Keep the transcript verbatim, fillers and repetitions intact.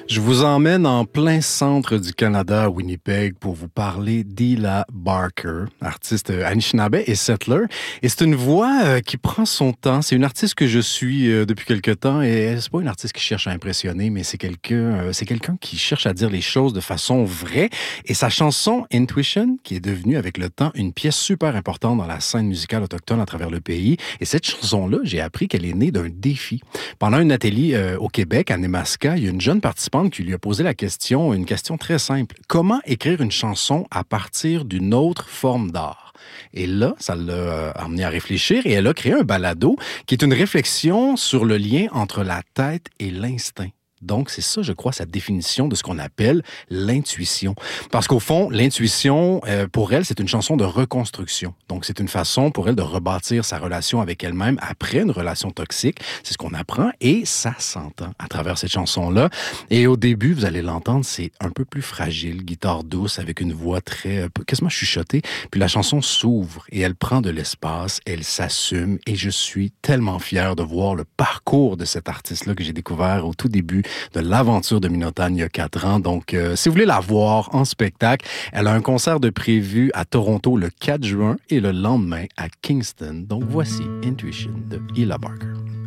Je vous emmène en plein centre du Canada, à Winnipeg, pour vous parler d'Hila Barker, artiste Anishinaabe et settler. Et c'est une voix euh, qui prend son temps. C'est une artiste que je suis euh, depuis quelque temps et c'est pas une artiste qui cherche à impressionner, mais c'est quelqu'un, euh, c'est quelqu'un qui cherche à dire les choses de façon vraie. Et sa chanson Intuition, qui est devenue avec le temps une pièce super importante dans la scène musicale autochtone à travers le pays. Et cette chanson-là, j'ai appris qu'elle est née d'un défi. Pendant un atelier euh, au Québec, à Nemaska, il y a une jeune participante qui lui a posé la question, une question très simple. Comment écrire une chanson à partir d'une autre forme d'art? Et là, ça l'a euh, amené à réfléchir et elle a créé un balado qui est une réflexion sur le lien entre la tête et l'instinct. Donc, c'est ça, je crois, sa définition de ce qu'on appelle l'intuition. Parce qu'au fond, l'intuition, euh, pour elle, c'est une chanson de reconstruction. Donc, c'est une façon pour elle de rebâtir sa relation avec elle-même après une relation toxique. C'est ce qu'on apprend et ça s'entend à travers cette chanson-là. Et au début, vous allez l'entendre, c'est un peu plus fragile, guitare douce avec une voix très, euh, quasiment chuchotée. Puis la chanson s'ouvre et elle prend de l'espace, elle s'assume et je suis tellement fier de voir le parcours de cet artiste-là que j'ai découvert au tout début de l'aventure de Minotagne il y a quatre ans. Donc, euh, si vous voulez la voir en spectacle, elle a un concert de prévu à Toronto le quatre juin et le lendemain à Kingston. Donc, voici Intuition de Hila Barker.